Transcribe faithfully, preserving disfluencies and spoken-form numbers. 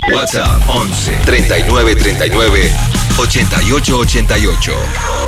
WhatsApp once, treinta y nueve treinta y nueve, ochenta y ocho ochenta y ocho.